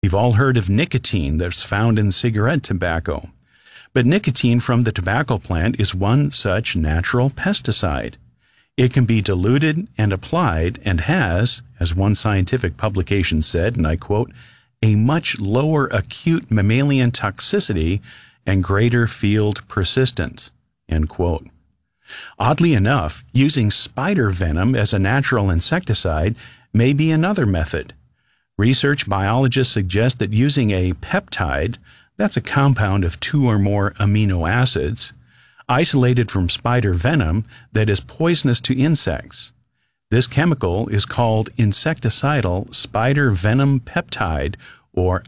We've all heard of nicotine that's found in cigarette tobacco. But nicotine from the tobacco plant is one such natural pesticide. It can be diluted and applied and has, as one scientific publication said, and I quote, a much lower acute mammalian toxicity and greater field persistence, end quote. Oddly enough, using spider venom as a natural insecticide may be another method. Research biologists suggest that using a peptide, that's a compound of 2 or more amino acids, isolated from spider venom that is poisonous to insects. This chemical is called insecticidal spider venom peptide, or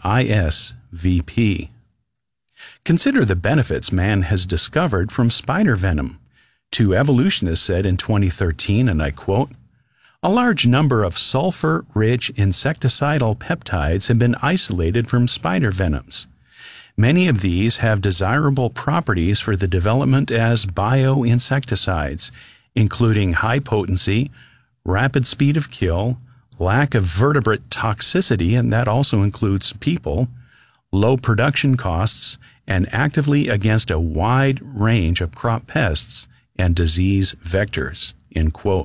ISVP. Consider the benefits man has discovered from spider venom. 2 evolutionists said in 2013, and I quote, "A large number of sulfur-rich insecticidal peptides have been isolated from spider venoms. Many of these have desirable properties for the development as bioinsecticides, including high potency, rapid speed of kill, lack of vertebrate toxicity, and that also includes people, low production costs, and actively against a wide range of crop pests and disease vectors," end quote.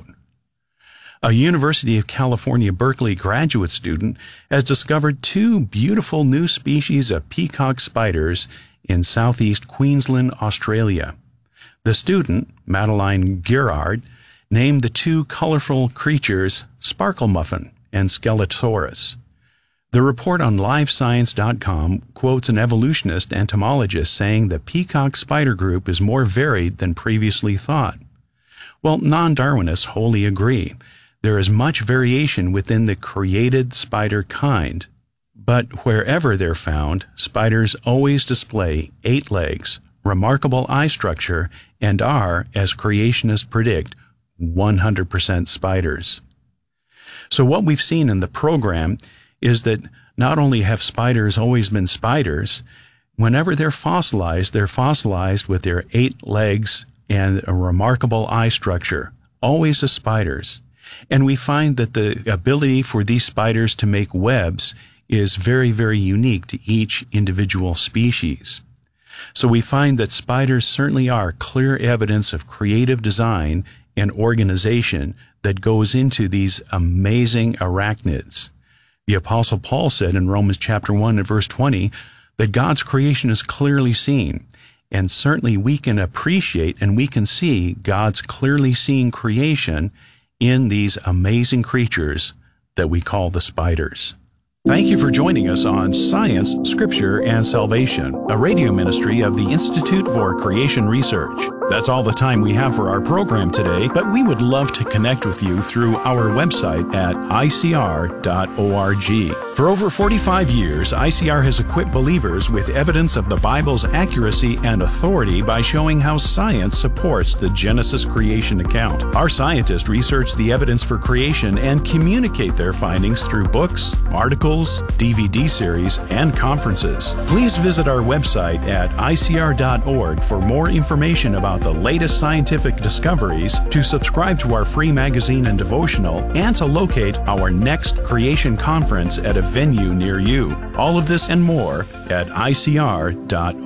A University of California, Berkeley graduate student has discovered 2 beautiful new species of peacock spiders in southeast Queensland, Australia. The student, Madeline Girard, named the 2 colorful creatures Sparkle Muffin and Skeletosaurus. The report on LiveScience.com quotes an evolutionist entomologist saying the peacock spider group is more varied than previously thought. Well, non-Darwinists wholly agree. There is much variation within the created spider kind, but wherever they're found, spiders always display 8 legs, remarkable eye structure, and are, as creationists predict, 100% spiders. So what we've seen in the program is that not only have spiders always been spiders, whenever they're fossilized with their 8 legs and a remarkable eye structure, always as spiders. And we find that the ability for these spiders to make webs is very, very unique to each individual species. So we find that spiders certainly are clear evidence of creative design and organization that goes into these amazing arachnids. The Apostle Paul said in Romans chapter 1 and verse 20 that God's creation is clearly seen. And certainly we can appreciate and we can see God's clearly seen creation in these amazing creatures that we call the spiders. Thank you for joining us on Science, Scripture, and Salvation, a radio ministry of the Institute for Creation Research. That's all the time we have for our program today, but we would love to connect with you through our website at icr.org. For over 45 years, ICR has equipped believers with evidence of the Bible's accuracy and authority by showing how science supports the Genesis creation account. Our scientists research the evidence for creation and communicate their findings through books, articles, DVD series, and conferences. Please visit our website at icr.org for more information about the latest scientific discoveries, to subscribe to our free magazine and devotional, and to locate our next creation conference at a venue near you. All of this and more at icr.org.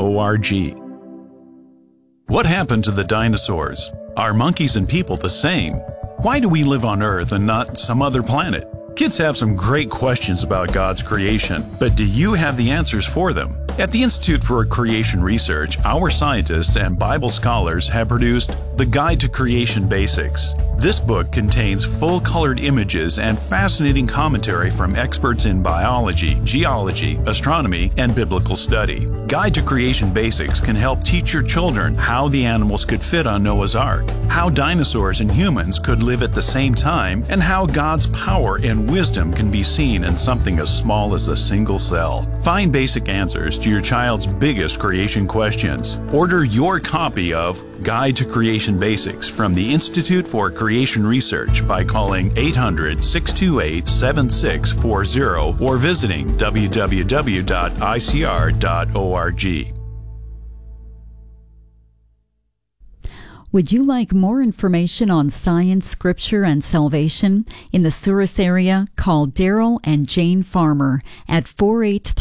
What happened to the dinosaurs? Are monkeys and people the same? Why do we live on Earth and not some other planet? Kids have some great questions about God's creation, but do you have the answers for them? At the Institute for Creation Research, our scientists and Bible scholars have produced The Guide to Creation Basics. This book contains full-colored images and fascinating commentary from experts in biology, geology, astronomy, and biblical study. Guide to Creation Basics can help teach your children how the animals could fit on Noah's Ark, how dinosaurs and humans could live at the same time, and how God's power and wisdom can be seen in something as small as a single cell. Find basic answers to your child's biggest creation questions. Order your copy of Guide to Creation Basics from the Institute for Creation Research by calling 800-628-7640 or visiting www.icr.org. Would you like more information on science, scripture, and salvation? In the Souris area, call Daryl and Jane Farmer at 483